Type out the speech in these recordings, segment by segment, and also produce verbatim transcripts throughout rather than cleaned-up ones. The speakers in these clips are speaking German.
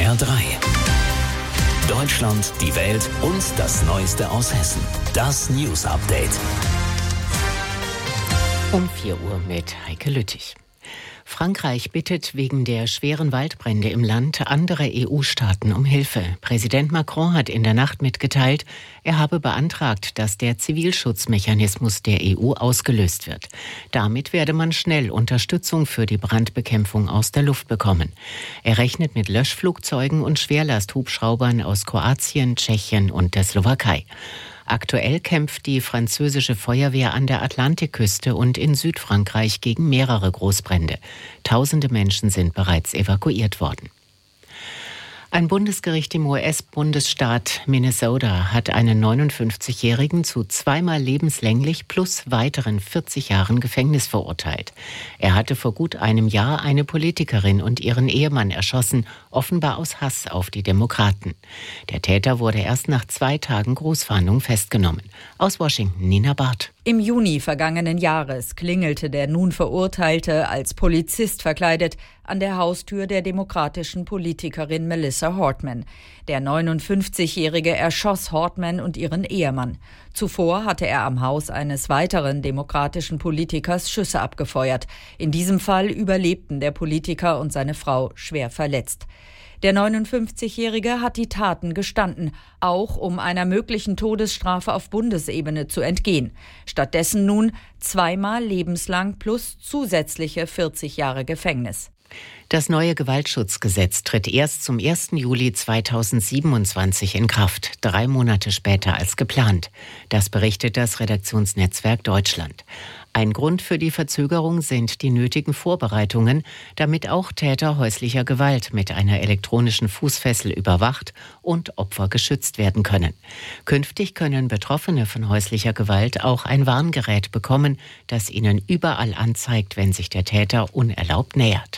R drei. Deutschland, die Welt und das Neueste aus Hessen. Das News Update. Um vier Uhr mit Heike Lüttich. Frankreich bittet wegen der schweren Waldbrände im Land andere E U-Staaten um Hilfe. Präsident Macron hat in der Nacht mitgeteilt, er habe beantragt, dass der Zivilschutzmechanismus der E U ausgelöst wird. Damit werde man schnell Unterstützung für die Brandbekämpfung aus der Luft bekommen. Er rechnet mit Löschflugzeugen und Schwerlasthubschraubern aus Kroatien, Tschechien und der Slowakei. Aktuell kämpft die französische Feuerwehr an der Atlantikküste und in Südfrankreich gegen mehrere Großbrände. Tausende Menschen sind bereits evakuiert worden. Ein Bundesgericht im U S-Bundesstaat Minnesota hat einen neunundfünfzigjährigen zu zweimal lebenslänglich plus weiteren vierzig Jahren Gefängnis verurteilt. Er hatte vor gut einem Jahr eine Politikerin und ihren Ehemann erschossen, offenbar aus Hass auf die Demokraten. Der Täter wurde erst nach zwei Tagen Großfahndung festgenommen. Aus Washington, Nina Barth. Im Juni vergangenen Jahres klingelte der nun Verurteilte als Polizist verkleidet an der Haustür der demokratischen Politikerin Melissa Hortman. Der neunundfünfzigjährige erschoss Hortman und ihren Ehemann. Zuvor hatte er am Haus eines weiteren demokratischen Politikers Schüsse abgefeuert. In diesem Fall überlebten der Politiker und seine Frau schwer verletzt. Der neunundfünfzigjährige hat die Taten gestanden, auch um einer möglichen Todesstrafe auf Bundesebene zu entgehen. Stattdessen nun zweimal lebenslang plus zusätzliche vierzig Jahre Gefängnis. Das neue Gewaltschutzgesetz tritt erst zum ersten Juli zweitausendsiebenundzwanzig in Kraft, drei Monate später als geplant. Das berichtet das Redaktionsnetzwerk Deutschland. Ein Grund für die Verzögerung sind die nötigen Vorbereitungen, damit auch Täter häuslicher Gewalt mit einer elektronischen Fußfessel überwacht und Opfer geschützt werden können. Künftig können Betroffene von häuslicher Gewalt auch ein Warngerät bekommen, das ihnen überall anzeigt, wenn sich der Täter unerlaubt nähert.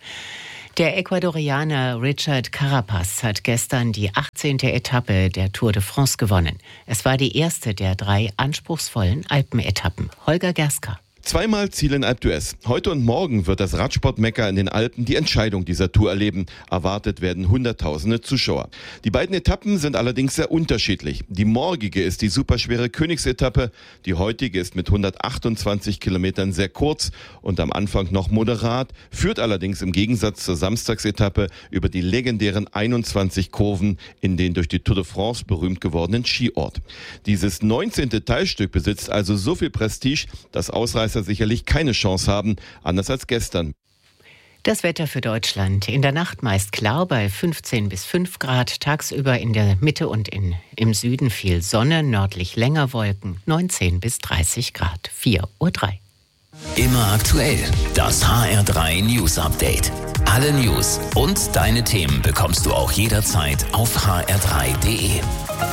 Der Ecuadorianer Richard Carapaz hat gestern die achtzehnte Etappe der Tour de France gewonnen. Es war die erste der drei anspruchsvollen Alpenetappen. Holger Gerska. Zweimal Ziel in Alpe d'Huez. Heute und morgen wird das Radsport-Mekka in den Alpen die Entscheidung dieser Tour erleben. Erwartet werden Hunderttausende Zuschauer. Die beiden Etappen sind allerdings sehr unterschiedlich. Die morgige ist die superschwere Königsetappe. Die heutige ist mit hundertachtundzwanzig Kilometern sehr kurz und am Anfang noch moderat, führt allerdings im Gegensatz zur Samstagsetappe über die legendären einundzwanzig Kurven in den durch die Tour de France berühmt gewordenen Skiort. Dieses neunzehnte Teilstück besitzt also so viel Prestige, dass Ausreißer sicherlich keine Chance haben, anders als gestern. Das Wetter für Deutschland. In der Nacht meist klar bei fünfzehn bis fünf Grad. Tagsüber in der Mitte und in, im Süden viel Sonne, nördlich länger Wolken. neunzehn bis dreißig Grad. vier Uhr drei. Immer aktuell. Das H R drei News Update. Alle News und deine Themen bekommst du auch jederzeit auf h r drei punkt d e.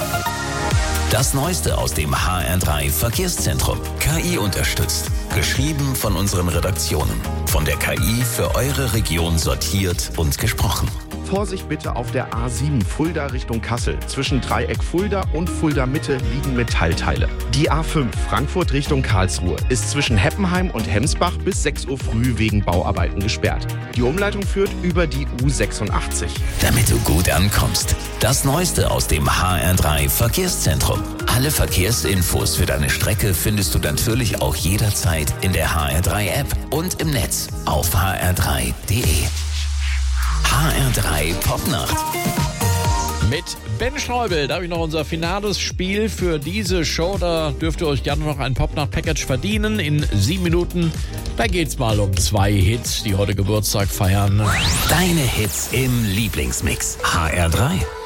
Das Neueste aus dem H R drei Verkehrszentrum. K I unterstützt. Geschrieben von unseren Redaktionen. Von der K I für eure Region sortiert und gesprochen. Vorsicht bitte auf der A sieben Fulda Richtung Kassel. Zwischen Dreieck Fulda und Fulda Mitte liegen Metallteile. Die A fünf Frankfurt Richtung Karlsruhe ist zwischen Heppenheim und Hemsbach bis sechs Uhr früh wegen Bauarbeiten gesperrt. Die Umleitung führt über die U sechsundachtzig. Damit du gut ankommst. Das Neueste aus dem H R drei Verkehrszentrum. Alle Verkehrsinfos für deine Strecke findest du natürlich auch jederzeit in der H R drei App und im Netz auf h r drei punkt d e. H R drei Popnacht. Mit Ben Schneubel, da habe ich noch unser finales Spiel für diese Show. Da dürft ihr euch gerne noch ein Popnacht-Package verdienen. In sieben Minuten, da geht's mal um zwei Hits, die heute Geburtstag feiern. Deine Hits im Lieblingsmix. H R drei.